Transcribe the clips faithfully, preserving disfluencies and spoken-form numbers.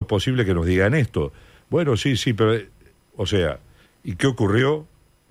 posible que nos digan esto. Bueno, sí, sí, pero, o sea, ¿y qué ocurrió?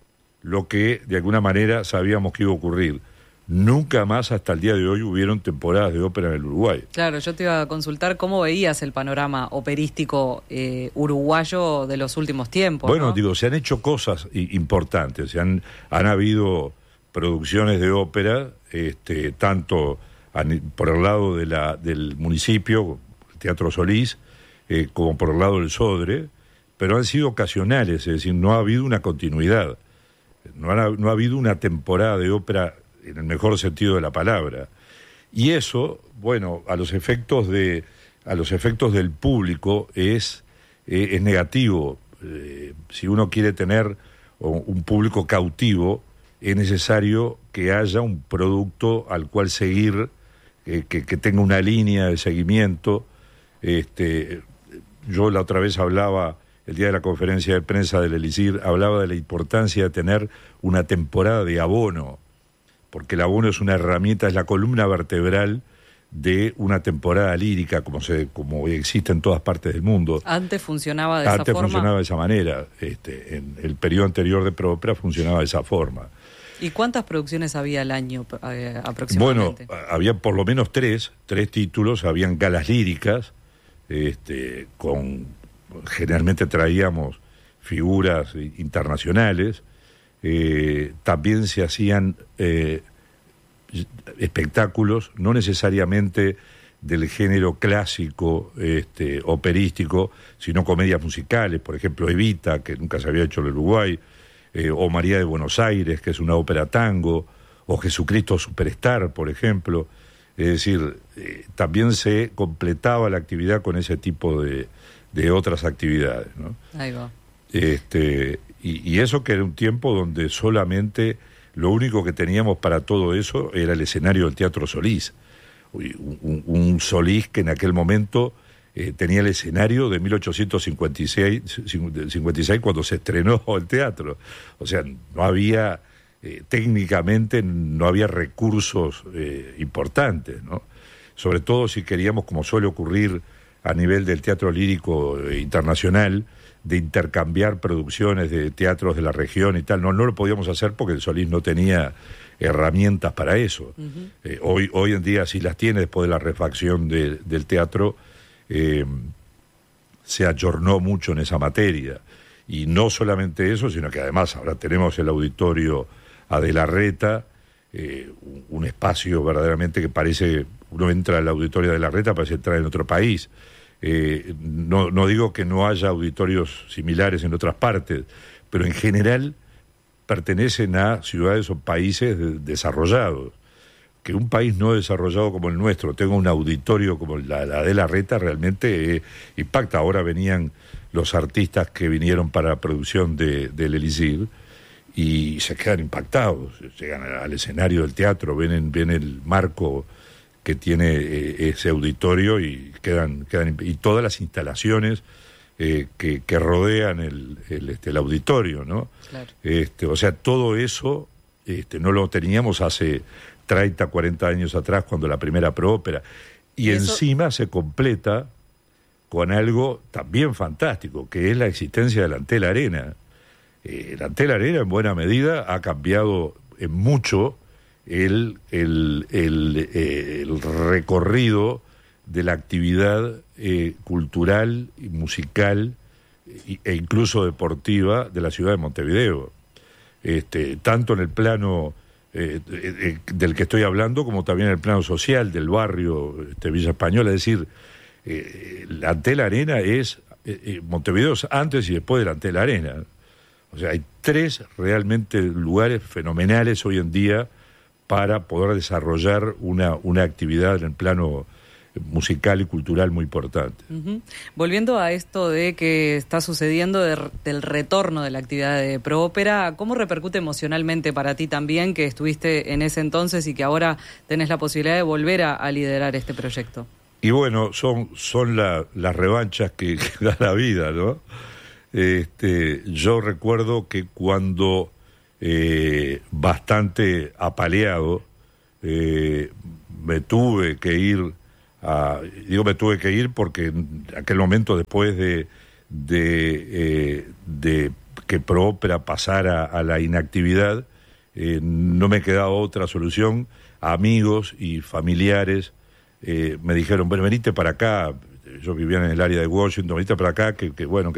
Lo que de alguna manera sabíamos que iba a ocurrir. Nunca más hasta el día de hoy hubieron temporadas de ópera en el Uruguay. Claro, yo te iba a consultar cómo veías el panorama operístico eh, uruguayo de los últimos tiempos. Bueno, ¿no? digo, se han hecho cosas importantes, se han, han habido producciones de ópera, este, tanto a, por el lado de la, del municipio, el Teatro Solís, eh, como por el lado del Sodre, pero han sido ocasionales, es decir, no ha habido una continuidad, no ha, no ha habido una temporada de ópera en el mejor sentido de la palabra. Y eso, bueno, a los efectos de a los efectos del público es, eh, es negativo. Eh, si uno quiere tener un público cautivo, es necesario que haya un producto al cual seguir, eh, que, que tenga una línea de seguimiento. Este, yo la otra vez hablaba, el día de la conferencia de prensa del Elixir, hablaba de la importancia de tener una temporada de abono, porque el abono es una herramienta, es la columna vertebral de una temporada lírica, como se como existe en todas partes del mundo. Antes funcionaba de Antes esa forma. Antes funcionaba de esa manera. Este, en el periodo anterior de Proópera funcionaba de esa forma. ¿Y cuántas producciones había al año eh, aproximadamente? Bueno, había por lo menos tres, tres títulos, habían galas líricas, este, con generalmente traíamos figuras internacionales. Eh, también se hacían eh, espectáculos, no necesariamente del género clásico, este, operístico, sino comedias musicales, por ejemplo Evita, que nunca se había hecho en el Uruguay, eh, o María de Buenos Aires, que es una ópera tango, o Jesucristo Superstar, por ejemplo. Es decir, eh, también se completaba la actividad con ese tipo de, de otras actividades, ¿no? Ahí va. Este, y, y eso que era un tiempo donde solamente lo único que teníamos para todo eso era el escenario del Teatro Solís. Un, un, un Solís que en aquel momento eh, tenía el escenario de mil ochocientos cincuenta y seis, cincuenta y seis cuando se estrenó el teatro. O sea, no había, eh, técnicamente no había recursos eh, importantes, ¿no? Sobre todo si queríamos, como suele ocurrir a nivel del teatro lírico eh, internacional, de intercambiar producciones de teatros de la región y tal. No, no lo podíamos hacer porque el Solís no tenía herramientas para eso. Uh-huh. Eh, hoy, hoy en día sí las tiene, después de la refacción de, del teatro, eh, se ayornó mucho en esa materia. Y no solamente eso, sino que además ahora tenemos el auditorio Adelarreta, eh, un, un espacio verdaderamente que parece, uno entra al auditorio Adelarreta, parece entrar en otro país. Eh, no, no digo que no haya auditorios similares en otras partes, pero en general pertenecen a ciudades o países de, desarrollados. Que un país no desarrollado como el nuestro tenga un auditorio como la, la de Larreta realmente eh, impacta. Ahora venían los artistas que vinieron para la producción de, del Elixir y se quedan impactados, llegan al escenario del teatro, ven, ven el marco que tiene eh, ese auditorio y quedan, quedan y todas las instalaciones eh, que, que rodean el, el, este, el auditorio, ¿no? Claro. Este, o sea, todo eso este, no lo teníamos hace treinta, cuarenta años atrás, cuando la primera Proópera. Y, y eso... encima se completa con algo también fantástico, que es la existencia de la Antel Arena. Eh, la Antel Arena, en buena medida, ha cambiado en mucho El, el, el, eh, el recorrido de la actividad eh, cultural y musical e, e incluso deportiva de la ciudad de Montevideo, este, tanto en el plano eh, eh, del que estoy hablando como también en el plano social del barrio este, Villa Española. Es decir, eh, la Antel Arena es eh, eh, Montevideo es antes y después de la Antel Arena. O sea, hay tres realmente lugares fenomenales hoy en día para poder desarrollar una, una actividad en el plano musical y cultural muy importante. Uh-huh. Volviendo a esto de que está sucediendo de, del retorno de la actividad de Proópera, ¿cómo repercute emocionalmente para ti también, que estuviste en ese entonces y que ahora tenés la posibilidad de volver a, a liderar este proyecto? Y bueno, son, son la, las revanchas que, que da la vida, ¿no? Este, yo recuerdo que cuando Eh, bastante apaleado, eh, me tuve que ir a... Digo, me tuve que ir porque en aquel momento, después de, de, eh, de que Proópera pasara a la inactividad, eh, no me quedaba otra solución. Amigos y familiares eh, me dijeron, bueno, venite para acá. Yo vivía en el área de Washington, venite para acá, que, que bueno, que